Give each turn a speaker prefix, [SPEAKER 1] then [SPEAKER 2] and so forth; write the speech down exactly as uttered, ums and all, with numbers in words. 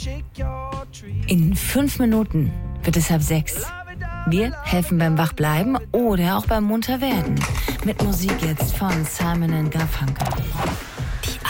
[SPEAKER 1] In fünf Minuten wird es halb sechs. Wir helfen beim Wachbleiben oder auch beim Munterwerden. Mit Musik jetzt von Simon and Garfunkel.